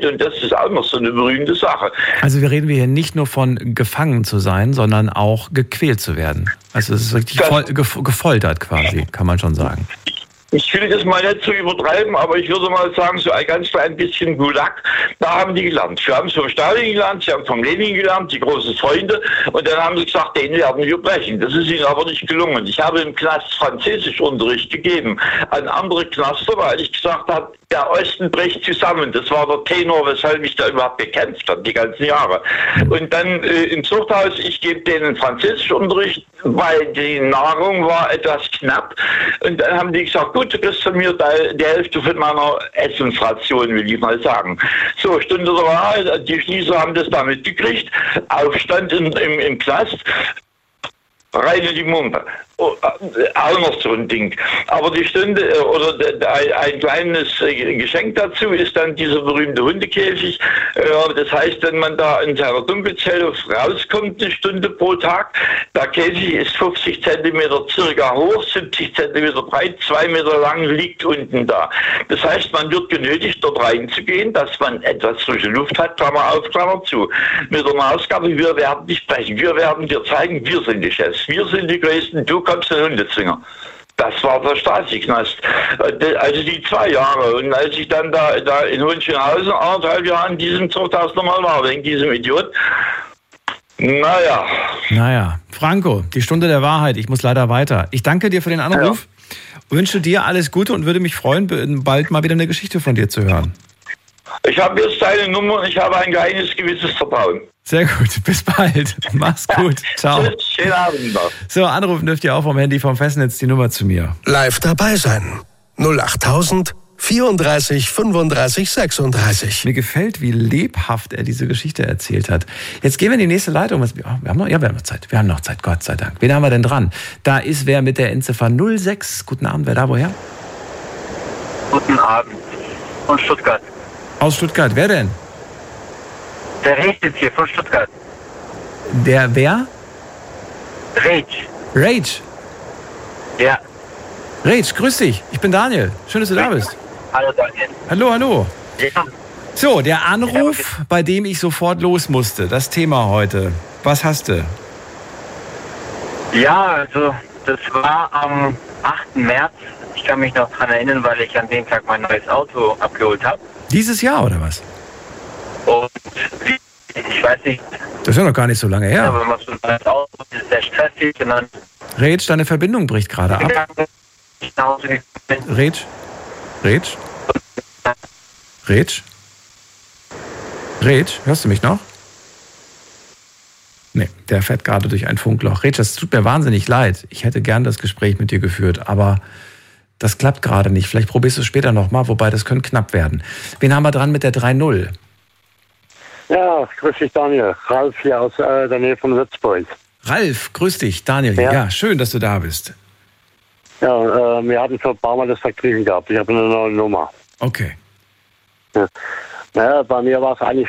Und das ist auch noch so eine berühmte Sache. Also wir reden hier nicht nur von gefangen zu sein, sondern auch gequält zu werden. Also es ist richtig gefoltert quasi, kann man schon sagen. Ich will das mal nicht zu übertreiben, aber ich würde mal sagen, so ein ganz klein bisschen Gulag, da haben die gelernt. Wir haben es vom Stalin gelernt, sie haben vom Lenin gelernt, die großen Freunde, und dann haben sie gesagt, den werden wir brechen. Das ist ihnen aber nicht gelungen. Ich habe im Knast Französischunterricht gegeben an andere Knaster, weil ich gesagt habe, der Osten bricht zusammen. Das war der Tenor, weshalb ich da überhaupt gekämpft habe, die ganzen Jahre. Und dann im Zuchthaus, ich gebe denen Französischunterricht, weil die Nahrung war etwas knapp. Und dann haben die gesagt, gut, du kriegst von mir die Hälfte von meiner Essensration, will ich mal sagen. So, Stunde der Wahrheit, die Schließer haben das damit gekriegt. Aufstand im Knast. Reine die Mumpe. Auch noch so ein Ding. Aber die Stunde oder ein kleines Geschenk dazu ist dann dieser berühmte Hundekäfig. Das heißt, wenn man da in seiner Dunkelzelle rauskommt, eine Stunde pro Tag, der Käfig ist 50 Zentimeter circa hoch, 70 Zentimeter breit, 2 Meter lang, liegt unten da. Das heißt, man wird genötigt, dort reinzugehen, dass man etwas frische Luft hat, Klammer auf, Klammer zu. Mit der Maßgabe, wir werden nicht sprechen, wir werden dir zeigen, wir sind die Chefs, wir sind die Größten, du kommst in Hundezwinger. Das war der Stasi-Knast. Also die 2 Jahre. Und als ich dann da in Hohenschönhausen 1,5 Jahre in diesem Zuchthaus nochmal war, wegen diesem Idiot. Naja, Franco, die Stunde der Wahrheit. Ich muss leider weiter. Ich danke dir für den Anruf. Ja. Wünsche dir alles Gute und würde mich freuen, bald mal wieder eine Geschichte von dir zu hören. Ich habe jetzt deine Nummer und ich habe ein kleines gewisses Vertrauen. Sehr gut, bis bald. Mach's gut. Ciao. Schönen Abend noch. So, anrufen dürft ihr auch vom Handy vom Festnetz die Nummer zu mir. Live dabei sein. 08000 34 35 36. Mir gefällt, wie lebhaft er diese Geschichte erzählt hat. Jetzt gehen wir in die nächste Leitung. Wir haben noch Zeit. Wir haben noch Zeit, Gott sei Dank. Wen haben wir denn dran? Da ist wer mit der Endziffer 06. Guten Abend, wer da, woher? Guten Abend. Von Stuttgart. Aus Stuttgart, wer denn? Der Rage ist hier, von Stuttgart. Der wer? Rage. Ja. Rage, grüß dich. Ich bin Daniel. Schön, dass du da bist. Hallo Daniel. Hallo. Ja. So, der Anruf, bei dem ich sofort los musste. Das Thema heute. Was hast du? Ja, also das war am 8. März. Ich kann mich noch daran erinnern, weil ich an dem Tag mein neues Auto abgeholt habe. Dieses Jahr oder was? Und ich weiß nicht. Das ist ja noch gar nicht so lange her. Aber wenn man so ein neues Auto ist, sehr stressig. Und dann Rage, deine Verbindung bricht gerade ab. Rage, hörst du mich noch? Nee, der fährt gerade durch ein Funkloch. Rage, das tut mir wahnsinnig leid. Ich hätte gern das Gespräch mit dir geführt, aber das klappt gerade nicht. Vielleicht probierst du es später nochmal, wobei das könnte knapp werden. Wen haben wir dran mit der 3-0? Ja, grüß dich Daniel. Ralf hier aus der Nähe von Würzburg. Ralf, grüß dich. Daniel, ja, schön, dass du da bist. Ja, wir hatten schon ein paar Mal das Vergnügen gehabt. Ich habe eine neue Nummer. Okay. Ja. Naja, bei mir war es eigentlich,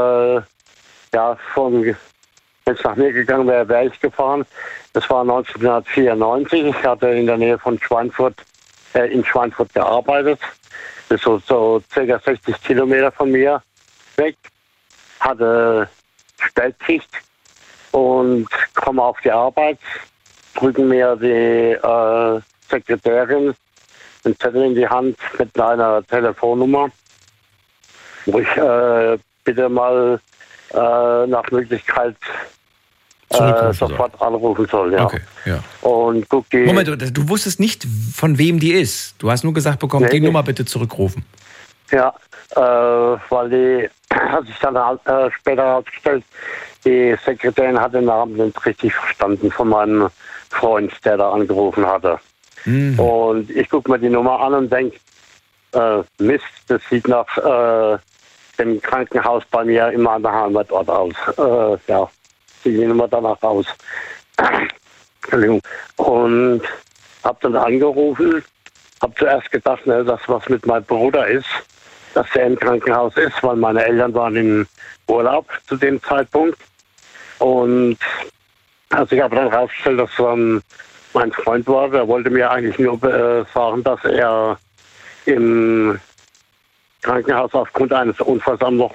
wenn es nach mir gegangen wäre, wäre ich gefahren. Das war 1994. Ich hatte in der Nähe von Schweinfurt, in Schweinfurt gearbeitet. Das ist so ca. 60 Kilometer von mir weg. Hatte Spätschicht und komme auf die Arbeit, drücken mir die Sekretärin einen Zettel in die Hand mit einer Telefonnummer, wo ich bitte mal nach Möglichkeit sofort anrufen soll. Ja. Okay, ja. Und guck die. Moment, du wusstest nicht, von wem die ist. Du hast nur gesagt bekommen, die Nummer bitte zurückrufen. Ja, weil die hat sich dann später herausgestellt, die Sekretärin hat den Namen nicht richtig verstanden von meinem Freund, der da angerufen hatte. Mhm. Und ich gucke mir die Nummer an und denke, Mist, das sieht nach dem Krankenhaus bei mir in meinem Heimatort aus. Sieht die Nummer danach aus. Entschuldigung. Und habe dann angerufen, habe zuerst gedacht, dass was mit meinem Bruder ist, dass er im Krankenhaus ist, weil meine Eltern waren im Urlaub zu dem Zeitpunkt. Und also ich habe dann herausgestellt, dass mein Freund war. Der wollte mir eigentlich nur sagen, dass er im Krankenhaus aufgrund eines Unfalls am